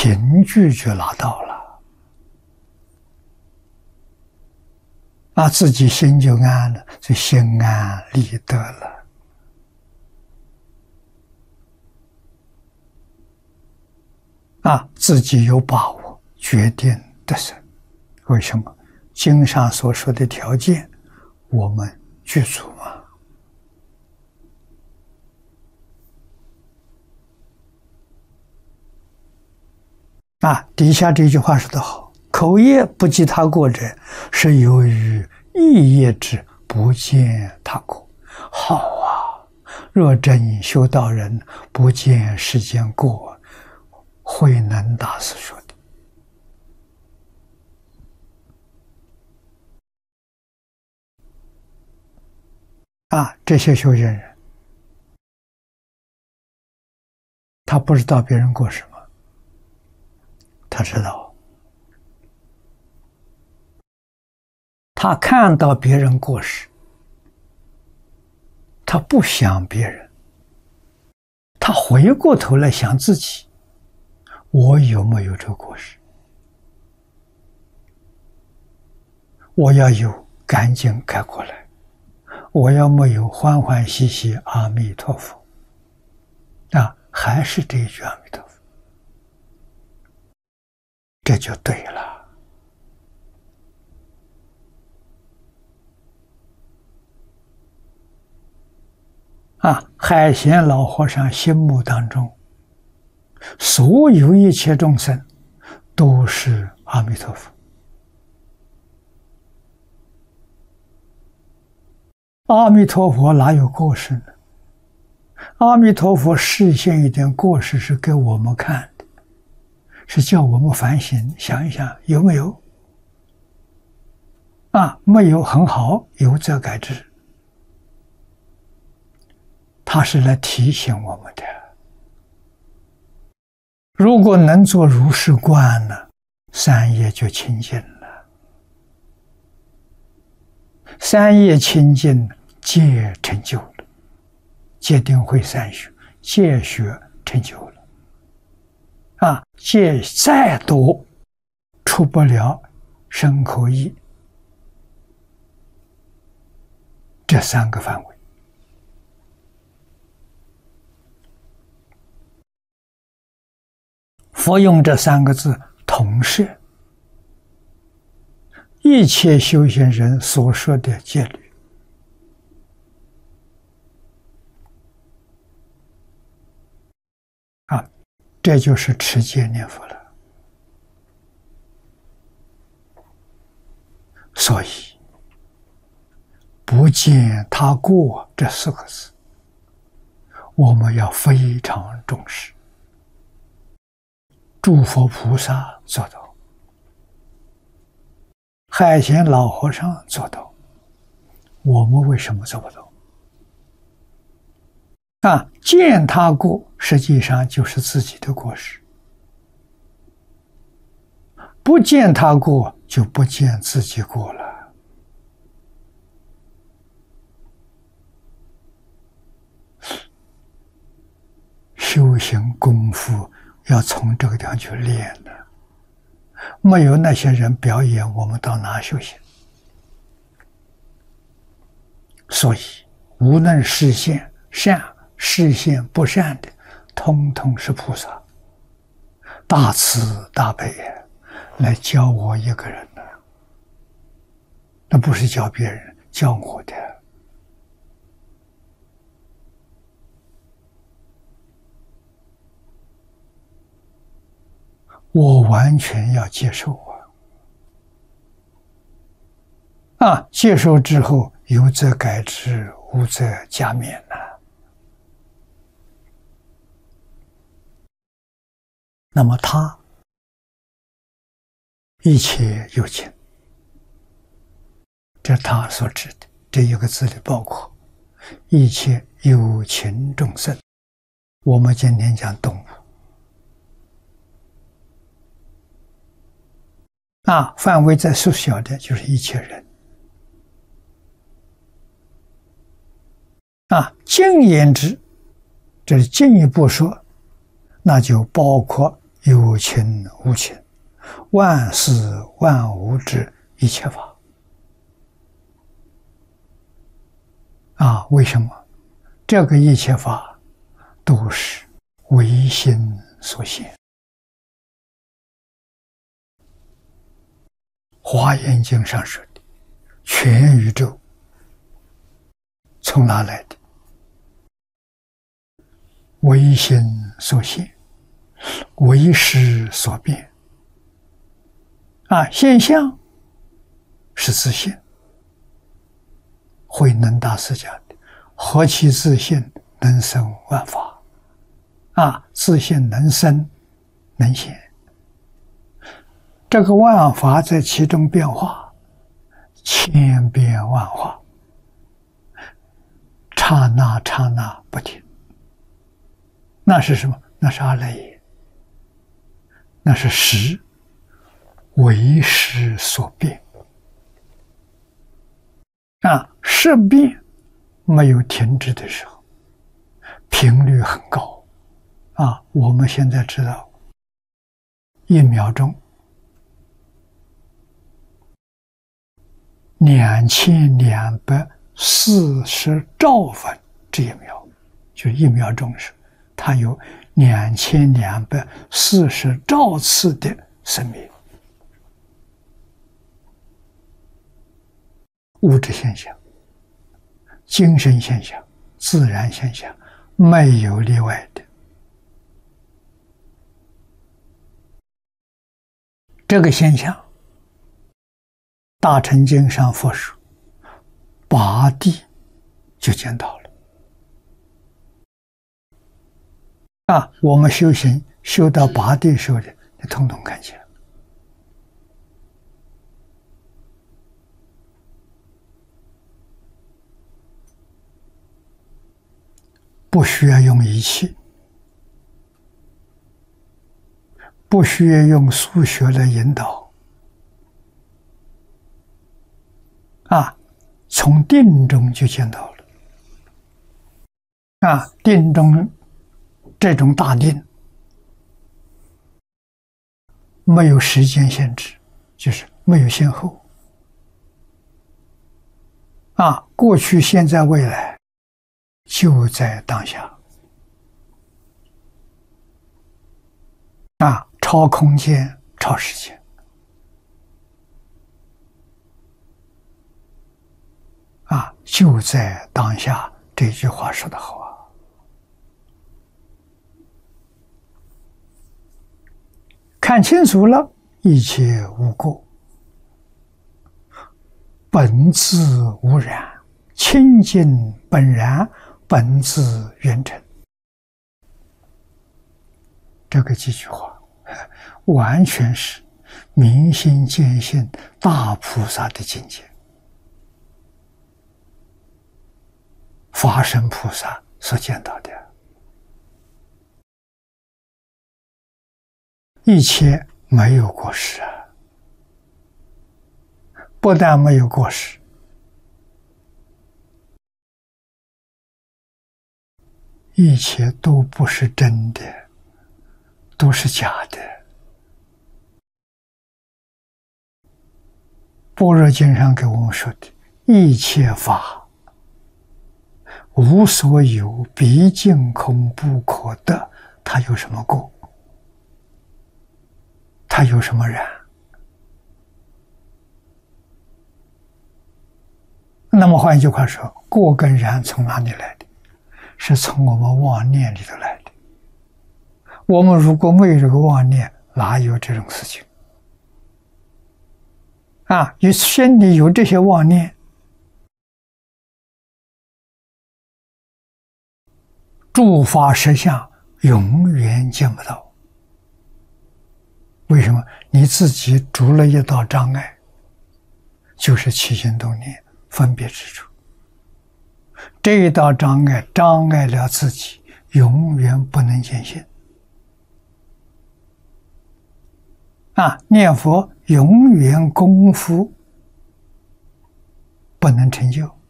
凭据就拿到了，自己心就安了，就心安理得了。自己有把握，决定得胜。为什么？经上所说的条件，我们具足嘛。底下这句话说得好：口业不及他过者，是由于意业之不见他过。好啊！若真修道人不见世间过，慧能大师说的。这些修行人，他不知道别人过什么，他知道，他看到别人过失，他不想别人，他回过头来想自己，我有没有这个过失？我要有，赶紧改过来。我要没有，欢欢喜喜阿弥陀佛。还是这一句阿弥陀佛，这就对了。海贤老和尚心目当中，所有一切众生都是阿弥陀佛。阿弥陀佛哪有过失呢？阿弥陀佛示现一点过失是给我们看的，是叫我们反省，想一想有没有？没有，很好，有则改之。他是来提醒我们的。如果能做如是观呢，三业就清净了。三业清净，戒成就了，戒定慧三学，戒学成就了。戒再多，出不了身口意这三个范围。佛用这三个字统摄一切修行人所说的戒律。这就是持戒念佛了。所以不见他过这四个字，我们要非常重视。诸佛菩萨做到，海贤老和尚做到，我们为什么做不到？见他过，实际上就是自己的过失；不见他过，就不见自己过了。修行功夫要从这个地方去练的，没有那些人表演，我们到哪修行？所以，无论实现善，实现不善的，通通是菩萨，大慈大悲来教我一个人的，那不是教别人，教我的。我完全要接受接受之后，有则改之，无则加勉呐。那么他一切有情，这是他所指的，这一个字里包括一切有情众生。我们今天讲动物，范围再缩小的就是一切人。进言之，这是进一步说，那就包括有情无情，万事万物之一切法。为什么？这个一切法都是唯心所现。华严经上说的全宇宙从哪来的？唯心所现，唯识所变。现象是自性。慧能大师讲的，何其自性，能生万法。自性能生能现，这个万法在其中变化，千变万化，刹那刹那不停。那是什么？那是阿赖耶，那是识，为识所变。识变没有停止的时候，频率很高。我们现在知道，1秒钟2240兆分这1秒，就1秒钟时，它有2240兆次的生命。物质现象、精神现象、自然现象，没有例外的。这个现象，大乘经上佛说，八地就见到了。我们修行修到八地时候的，你统统看见了。不需要用仪器，不需要用数学来引导。从定中就见到了。定中这种大定没有时间限制，就是没有先后。过去、现在、未来就在当下。超空间、超时间。就在当下，这句话说得好啊！看清楚了，一切无过，本自无染，清净本然，本自圆成。这个几句话，完全是明心见性大菩萨的境界。法身菩萨所见到的一切没有过失不但没有过失，一切都不是真的，都是假的。般若经上给我们说的，一切法无所有，毕竟空不可得，它有什么过？它有什么染？那么换一句话说，过跟染从哪里来的？是从我们妄念里头来的。我们如果没有这个妄念，哪有这种事情？你心里有这些妄念，诸法实相永远见不到。为什么？你自己筑了一道障碍，就是起心动念分别之处。这一道障碍障碍了自己，永远不能见性。念佛永远功夫不能成就。